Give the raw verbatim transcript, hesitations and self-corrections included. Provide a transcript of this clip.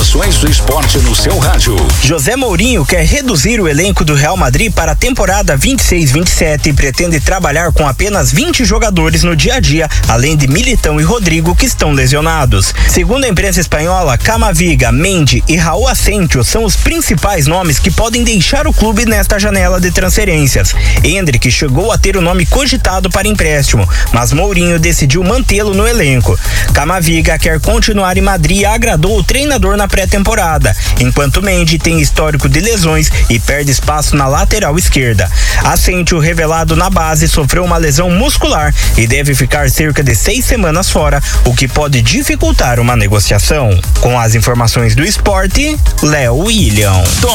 atualizações do esporte no seu rádio. José Mourinho quer reduzir o elenco do Real Madrid para a temporada vinte e seis vinte e sete e pretende trabalhar com apenas vinte jogadores no dia a dia, além de Militão e Rodrigo, que estão lesionados. Segundo a imprensa espanhola, Camavinga, Mendy e Raul Asensio são os principais nomes que podem deixar o clube nesta janela de transferências. Endrick chegou a ter o nome cogitado para empréstimo, mas Mourinho decidiu mantê-lo no elenco. Camavinga quer continuar em Madrid e agradou o treinador na pré-temporada, enquanto Mendy tem histórico de lesões e perde espaço na lateral esquerda. Asensio, revelado na base, sofreu uma lesão muscular e deve ficar cerca de seis semanas fora, o que pode dificultar uma negociação. Com as informações do esporte, Léo William.